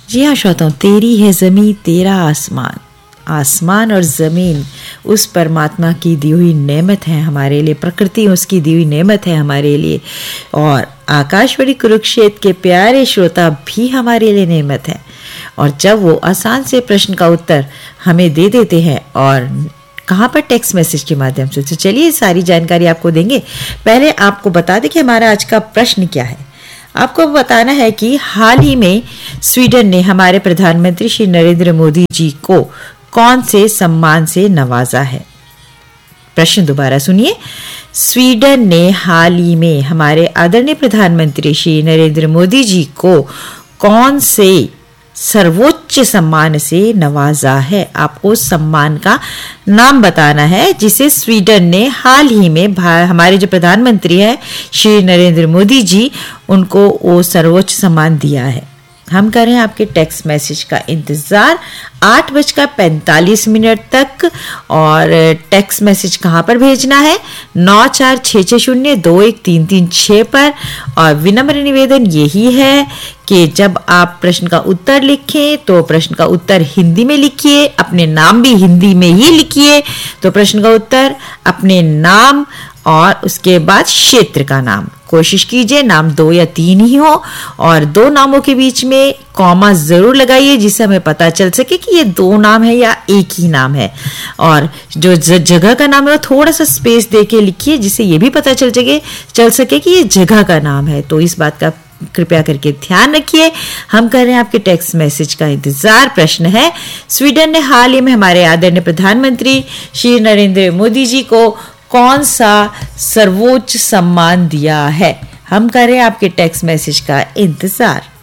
जी हाँ श्रोताओं, तेरी है ज़मीं तेरा आसमान, आसमान और ज़मीन उस परमात्मा की दी हुई नेमत है हमारे लिए, प्रकृति उसकी दी हुई नेमत है हमारे लिए, और आकाशवाणी कुरुक्षेत्र के प्यारे श्रोता भी हमारे लिए नेमत है। और जब वो आसान से प्रश्न का उत्तर हमें दे देते हैं, और कहाँ पर, टेक्स्ट मैसेज के माध्यम से, तो चलिए सारी जानकारी आपको देंगे। पहले आपको बता दें कि हमारा आज का प्रश्न क्या है। आपको बताना है कि हाल ही में स्वीडन ने हमारे प्रधानमंत्री श्री नरेंद्र मोदी जी को कौन से सम्मान से नवाजा है। प्रश्न दोबारा सुनिए। स्वीडन ने हाल ही में हमारे आदरणीय प्रधानमंत्री श्री नरेंद्र मोदी जी को कौन से सर्वोच्च सम्मान से नवाजा है। आपको सम्मान का नाम बताना है जिसे स्वीडन ने हाल ही में हमारे जो प्रधानमंत्री है श्री नरेंद्र मोदी जी, उनको वो सर्वोच्च सम्मान दिया है। हम कर रहे हैं आपके टेक्स्ट मैसेज का इंतजार 8:45 तक। और टेक्स्ट मैसेज कहाँ पर भेजना है? 9466021336 पर। और विनम्र निवेदन यही है कि जब आप प्रश्न का उत्तर लिखें तो प्रश्न का उत्तर हिंदी में लिखिए, अपने नाम भी हिंदी में ही लिखिए। तो प्रश्न का उत्तर, अपने नाम और उसके बाद क्षेत्र का नाम, कोशिश कीजिए नाम 2 या 3 ही हो, और 2 नामों के बीच में कॉमा जरूर लगाइए जिससे हमें पता चल सके कि ये 2 नाम है या एक ही नाम है। और जो जगह का नाम है वो थोड़ा सा स्पेस देके लिखिए जिससे ये भी पता चल सके कि ये जगह का नाम है। तो इस बात का कृपया करके ध्यान रखिए। हम कर रहे हैं आपके टेक्स्ट मैसेज का इंतजार। प्रश्न है, स्वीडन ने हाल ही में हमारे आदरणीय प्रधानमंत्री श्री नरेंद्र मोदी जी को कौन सा सर्वोच्च सम्मान दिया है। हम कर रहे हैं आपके टेक्स्ट मैसेज का इंतजार।